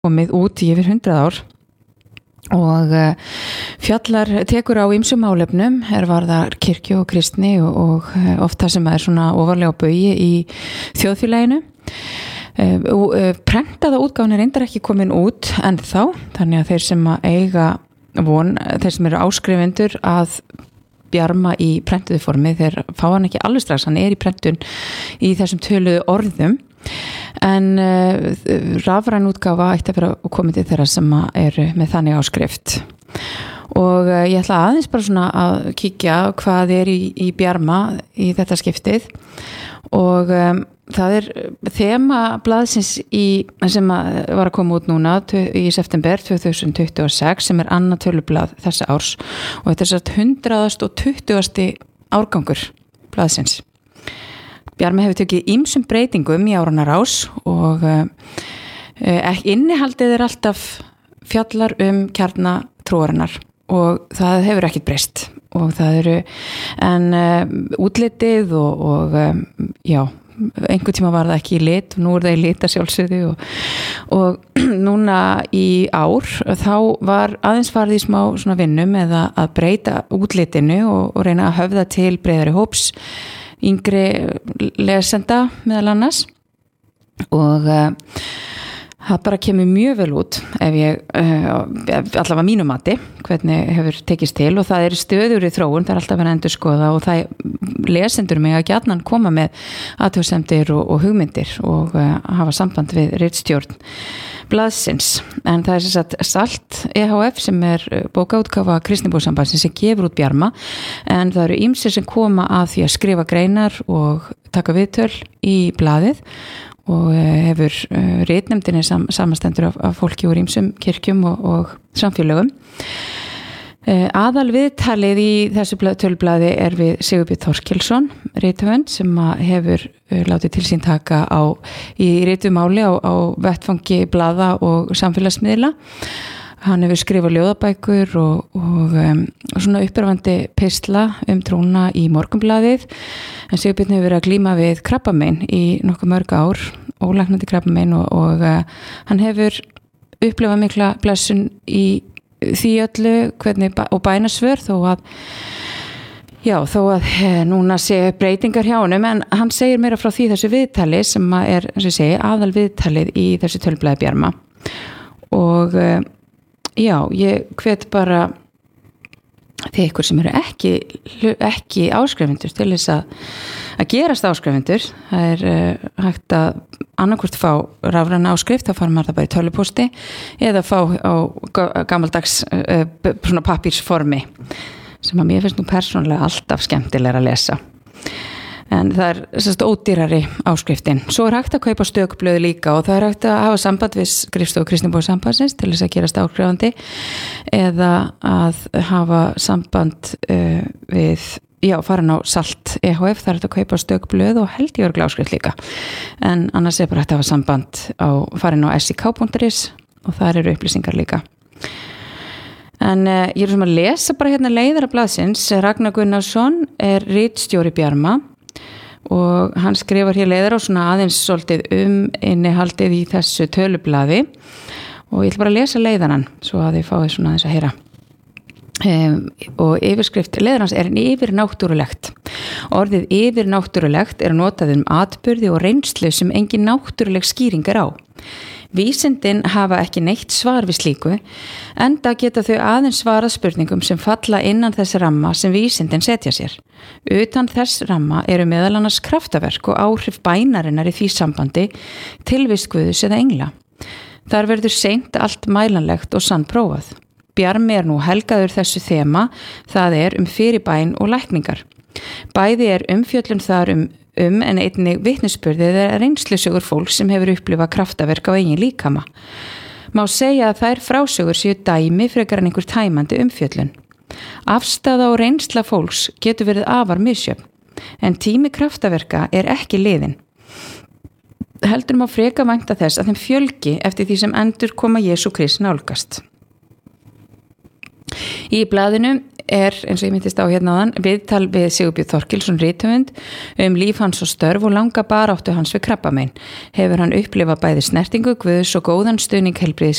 komið út í yfir 100 ár og tekur á ýmsum málefnum varðar kirkju og kristni og oft það sem svona ofarlega á baugi í þjóðfélaginu. Prentaða útgáfan reyndar ekki komin út ennþá, þannig að þeir sem eiga þeir sem eru áskrifendur að Bjarma í prentuðu formi, þeir fá hann ekki alveg strax, hann í prentun í þessum töluðu orðum, en rafræn útgáfa ætti að vera komið til þeirra sem eru með þannig áskrift. Og ég ætla aðeins bara svona að kíkja hvað í Bjarma í þetta skiptið og það þema blaðsins sem var að koma út núna í september 2026 sem annað tölublað þessa árs og þetta satt 120. árgangur blaðsins. Bjarmi hefur tekið ýmsum breytingum í áranna rás og innihaldið alltaf fjallar kjarnatrúarinnar og það hefur ekkert breyst og það en útlitið og já, einhvern tíma var það ekki í lit og nú það í lit að sjálfsögðu og núna í ár þá var aðeins farið í smá svona vinnum eða að breyta útlitinu og reyna að höfða til breiðari hóps yngri lesenda meðal annars og það bara kemur mjög vel út ef ég allavega mínu mati hvernig hefur tekist til og það stöður í þróun, það alltaf verið að endurskoða og það lesendur mig að gjarnan koma með athugasemdir og hugmyndir og hafa samband við ritstjórn blaðsins, en það sem sagt Salt EHF sem bókaútgáfa Kristnibósambandsins sem gefur út Bjarma, en það ýmsir sem koma að því að skrifa greinar og taka viðtöl í blaðið og hefur ritnefndinni samanstendur af fólki úr ýmsum kirkjum og samfélögum. Aðal viðtalið í þessu tölublaði við Sigurbjörn Þorkelsson, rithöfund sem hefur látið til sín taka í ritumáli á vettfangi blaða og samfélagsmiðla. Hann hefur skrifað ljóðabækur og svona uppörvandi pistla trúna í Morgunblaðið, en Sigurbjörn hefur verið að glíma við krabbamein í nokkuð mörg ár, ólæknandi krabbamein og hann hefur upplifað mikla blessun í því öllu og bænasvör þó að núna sé breytingar hjá honum, en hann segir meira frá því þessu viðtali sem aðal viðtalið í þessu tölublaði Bjarma og já, ég hvet bara þið ykkur sem eru ekki áskrifundur til þess að gerast áskrifundur. Það hægt að annarkvort fá rafræna áskrift, þá fara maður það bara í tölvupósti eða fá á gamaldags svona pappírsformi sem að mér finnst nú persónulega alltaf skemmtilega að lesa. En það ódýrari áskriftin. Svo hægt að kaupa stökublöð líka og það hægt að hafa samband við skrifstofu Kristnibósambandsins til þess að gerast áskrifandi eða að hafa samband farin á Salt EHF, það hægt að kaupa stökublöð og held ég örgla áskrift líka. En annars bara hægt að hafa samband farin á sik.is og þar upplýsingar líka. En ég sem að lesa bara hérna leiðara blaðsins. Ragnar Gunnarsson ritstjóri Bjarma og hann skrifar hér leiðara og svona aðeins svolítið innihaldið í þessu tölublaði og ég ætla bara að lesa leiðaran svo að þið fáið svona aðeins að heyra. Og yfirskrift leiðarans yfirnáttúrulegt. Orðið yfirnáttúrulegt notað atburði og reynslu sem engin náttúruleg skýring á. Vísindin hafa ekki neitt svar við slíku, enda geta þau aðeins svarað spurningum sem falla innan þess ramma sem vísindin setja sér. Utan þess ramma meðal annars kraftaverk og áhrif bænarinnar í því sambandi, tilvist Guðs eða engla. Þar verður seint allt mælanlegt og sannprófað. Bjarmi nú helgaður þessu þema, það fyrirbæn og lækningar. Bæði umfjöllun þar en einnig vitnisburðið reynslusögur fólks sem hefur upplifað kraftaverk á eigin líkama. Má segja að þær frásögur séu dæmi frekar en einhver tæmandi umfjöllun. Afstaða og reynsla fólks getur verið afar misjöfn, en tími kraftaverka ekki liðinn. Heldur má freka vænta þess að þeim fjölgi eftir því sem endurkoma Jesú Krists nálgast. Í blaðinu eins og ég myndist á hérna áðan, viðtal við Sigurbjörn Þorkilsson rithöfund líf hans og störf og langa baráttu hans við krabbamein. Hefur hann upplifað bæði snertingu Guðs og góðan stuðning